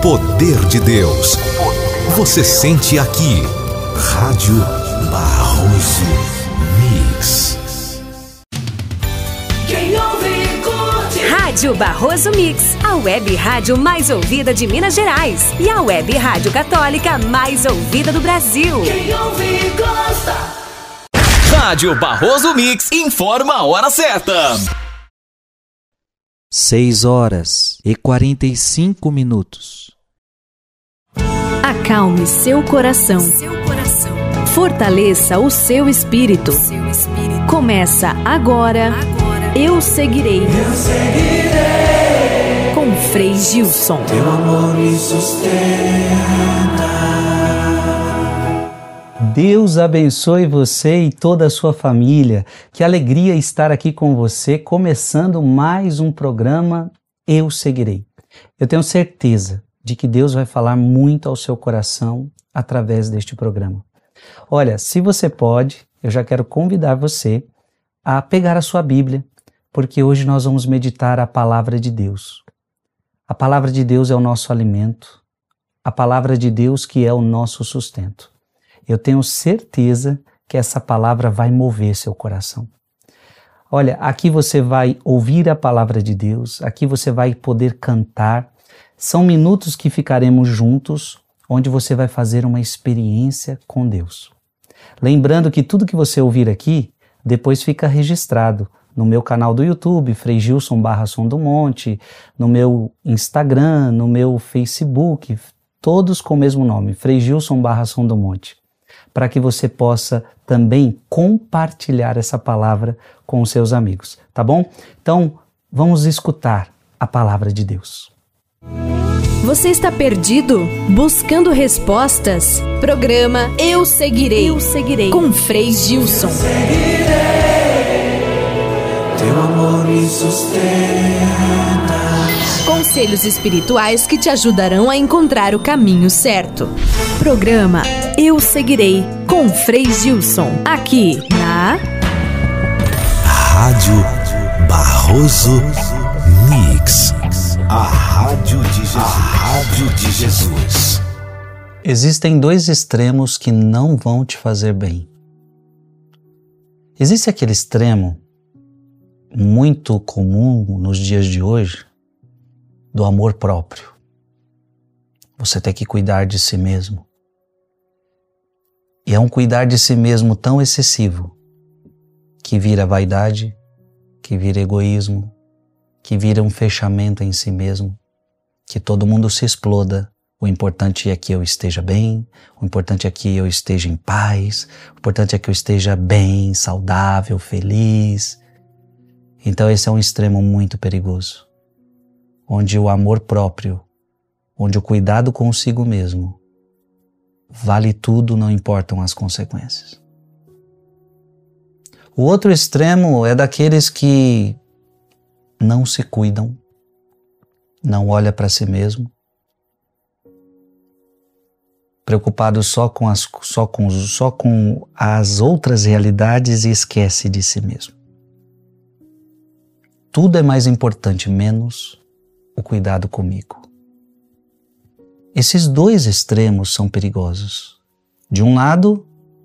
poder de Deus. Você sente aqui. Rádio Barroso Mix. Quem ouve, curte. Rádio Barroso Mix, a web rádio mais ouvida de Minas Gerais e a web rádio católica mais ouvida do Brasil. Quem ouve, gosta. Rádio Barroso Mix informa a hora certa. 6h45. Acalme seu coração. Fortaleça o seu espírito. Começa agora. Eu seguirei. Com Frei Gilson. Teu amor me sustenta. Deus abençoe você e toda a sua família. Que alegria estar aqui com você, começando mais um programa Eu Seguirei. Eu tenho certeza de que Deus vai falar muito ao seu coração através deste programa. Olha, se você pode, eu já quero convidar você a pegar a sua Bíblia, porque hoje nós vamos meditar a Palavra de Deus. A Palavra de Deus é o nosso alimento, a Palavra de Deus que é o nosso sustento. Eu tenho certeza que essa palavra vai mover seu coração. Olha, aqui você vai ouvir a palavra de Deus, aqui você vai poder cantar. São minutos que ficaremos juntos, onde você vai fazer uma experiência com Deus. Lembrando que tudo que você ouvir aqui, depois fica registrado no meu canal do YouTube, Frei Gilson /Som do Monte, no meu Instagram, no meu Facebook, todos com o mesmo nome, Frei Gilson /Som do Monte, para que você possa também compartilhar essa palavra com os seus amigos, tá bom? Então, vamos escutar a palavra de Deus. Você está perdido? Buscando respostas? Programa Eu Seguirei. Eu Seguirei. Com Frei Gilson. Teu amor me sustenta. Conselhos espirituais que te ajudarão a encontrar o caminho certo. Programa Eu Seguirei, com Frei Gilson, aqui na Rádio Barroso Mix. A Rádio de Jesus. Existem dois extremos que não vão te fazer bem. Existe aquele extremo muito comum nos dias de hoje do amor próprio. Você tem que cuidar de si mesmo. E é um cuidar de si mesmo tão excessivo que vira vaidade, que vira egoísmo, que vira um fechamento em si mesmo, que todo mundo se exploda. O importante é que eu esteja bem, o importante é que eu esteja em paz, o importante é que eu esteja bem, saudável, feliz. Então esse é um extremo muito perigoso, onde o amor próprio, onde o cuidado consigo mesmo, vale tudo, não importam as consequências. O outro extremo é daqueles que não se cuidam, não olha para si mesmo, preocupado só com as outras realidades e esquece de si mesmo. Tudo é mais importante, menos o cuidado comigo. Esses dois extremos são perigosos. De um lado,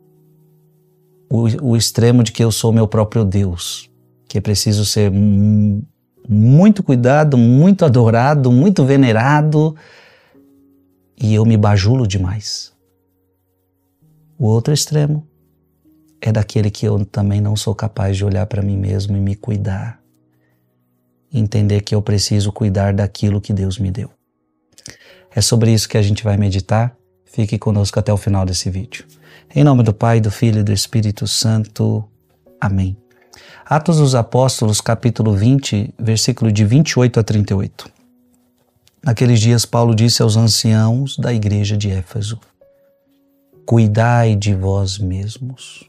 o extremo de que eu sou meu próprio Deus, que é preciso ser muito cuidado, muito adorado, muito venerado, e eu me bajulo demais. O outro extremo é daquele que eu também não sou capaz de olhar para mim mesmo e me cuidar. Entender que eu preciso cuidar daquilo que Deus me deu. É sobre isso que a gente vai meditar. Fique conosco até o final desse vídeo. Em nome do Pai, do Filho e do Espírito Santo. Amém. Atos dos Apóstolos, capítulo 20, versículo de 28 a 38. Naqueles dias, Paulo disse aos anciãos da igreja de Éfeso: cuidai de vós mesmos.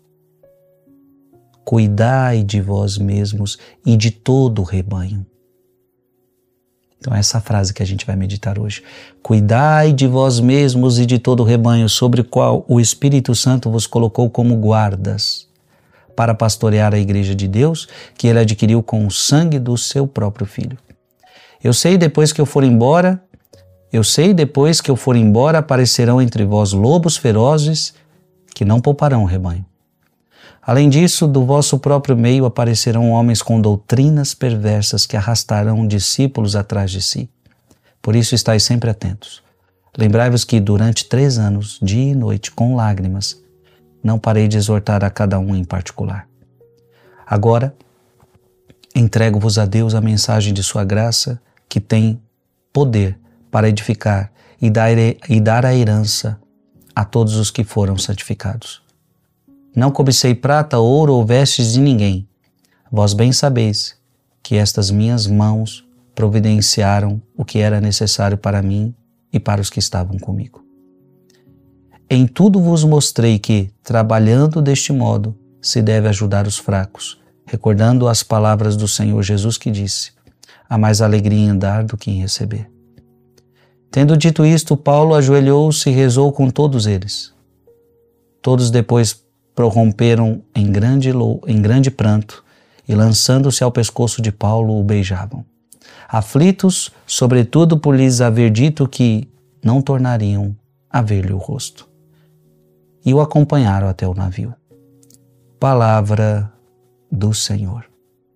Cuidai de vós mesmos e de todo o rebanho. Então, essa frase que a gente vai meditar hoje. Cuidai de vós mesmos e de todo o rebanho, sobre o qual o Espírito Santo vos colocou como guardas, para pastorear a igreja de Deus, que ele adquiriu com o sangue do seu próprio Filho. Eu sei, depois que eu for embora, Eu sei, depois que eu for embora, aparecerão entre vós lobos ferozes que não pouparão o rebanho. Além disso, do vosso próprio meio aparecerão homens com doutrinas perversas que arrastarão discípulos atrás de si. Por isso estais sempre atentos. Lembrai-vos que durante 3 anos, dia e noite, com lágrimas, não parei de exortar a cada um em particular. Agora, entrego-vos a Deus a mensagem de sua graça, que tem poder para edificar e dar a herança a todos os que foram santificados. Não cobicei prata, ouro ou vestes de ninguém. Vós bem sabeis que estas minhas mãos providenciaram o que era necessário para mim e para os que estavam comigo. Em tudo vos mostrei que, trabalhando deste modo, se deve ajudar os fracos, recordando as palavras do Senhor Jesus que disse: há mais alegria em dar do que em receber. Tendo dito isto, Paulo ajoelhou-se e rezou com todos eles. Todos depois prorromperam em grande pranto e, lançando-se ao pescoço de Paulo, o beijavam. Aflitos, sobretudo por lhes haver dito que não tornariam a ver-lhe o rosto. E o acompanharam até o navio. Palavra do Senhor.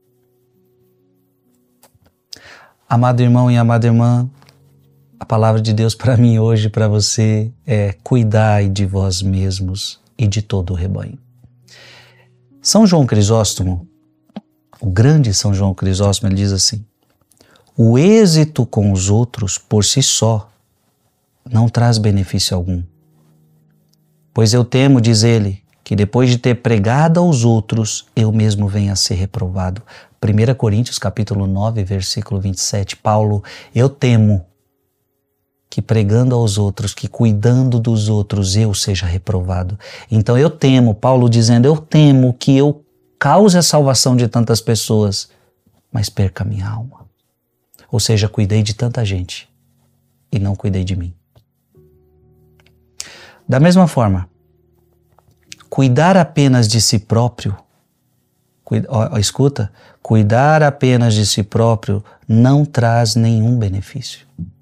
Amado irmão e amada irmã, a palavra de Deus para mim hoje, para você, é: cuidai de vós mesmos e de todo o rebanho. São João Crisóstomo, o grande São João Crisóstomo, ele diz assim: o êxito com os outros por si só não traz benefício algum. Pois eu temo, diz ele, que depois de ter pregado aos outros, eu mesmo venha a ser reprovado. 1 Coríntios capítulo 9, versículo 27, Paulo: eu temo que pregando aos outros, que cuidando dos outros, eu seja reprovado. Então eu temo, Paulo dizendo, eu temo que eu cause a salvação de tantas pessoas, mas perca a minha alma. Ou seja, cuidei de tanta gente e não cuidei de mim. Da mesma forma, cuidar apenas de si próprio, cuidar apenas de si próprio não traz nenhum benefício.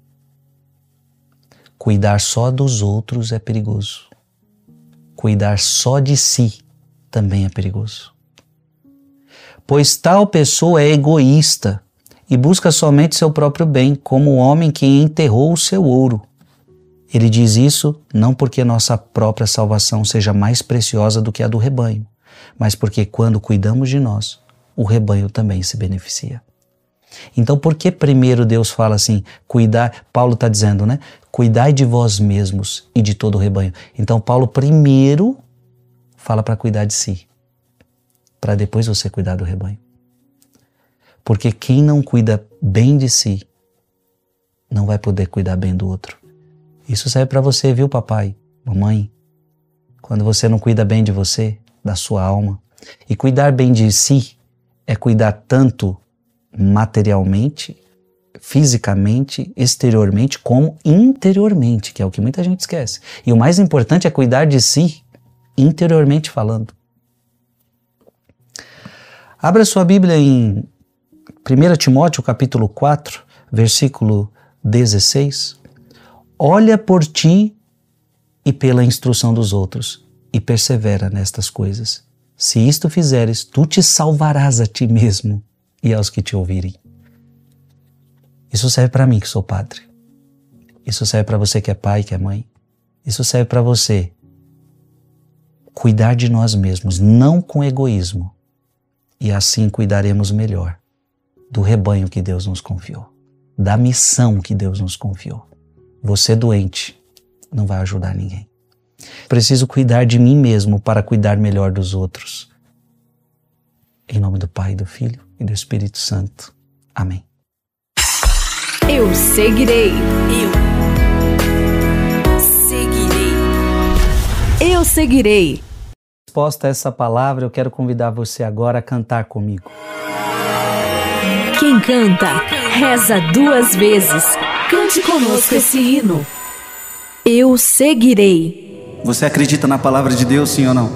Cuidar só dos outros é perigoso. Cuidar só de si também é perigoso. Pois tal pessoa é egoísta e busca somente seu próprio bem, como o homem que enterrou o seu ouro. Ele diz isso não porque nossa própria salvação seja mais preciosa do que a do rebanho, mas porque quando cuidamos de nós, o rebanho também se beneficia. Então, por que primeiro Deus fala assim, cuidar, Paulo está dizendo, né? Cuidai de vós mesmos e de todo o rebanho. Então, Paulo primeiro fala para cuidar de si, para depois você cuidar do rebanho. Porque quem não cuida bem de si, não vai poder cuidar bem do outro. Isso serve para você, viu, papai, mamãe? Quando você não cuida bem de você, da sua alma. E cuidar bem de si é cuidar tanto materialmente, fisicamente, exteriormente, como interiormente, que é o que muita gente esquece. E o mais importante é cuidar de si, interiormente falando. Abra sua Bíblia em 1 Timóteo, capítulo 4, versículo 16. Olha por ti e pela instrução dos outros, e persevera nestas coisas. Se isto fizeres, tu te salvarás a ti mesmo e aos que te ouvirem. Isso serve para mim que sou padre. Isso serve para você que é pai, que é mãe. Isso serve para você cuidar de nós mesmos, não com egoísmo. E assim cuidaremos melhor do rebanho que Deus nos confiou, da missão que Deus nos confiou. Você doente não vai ajudar ninguém. Preciso cuidar de mim mesmo para cuidar melhor dos outros. Em nome do Pai, do Filho e do Espírito Santo. Amém. Eu seguirei. Eu seguirei. Resposta a essa palavra, eu quero convidar você agora a cantar comigo. Quem canta, reza 2 vezes. Cante conosco esse hino. Eu seguirei. Você acredita na palavra de Deus, sim ou não?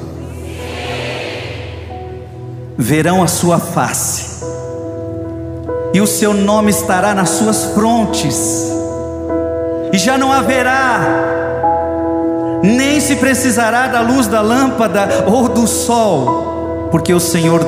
Verão a sua face, e o seu nome estará nas suas frontes. e já não haverá, nem se precisará da luz da lâmpada ou do sol, porque o Senhor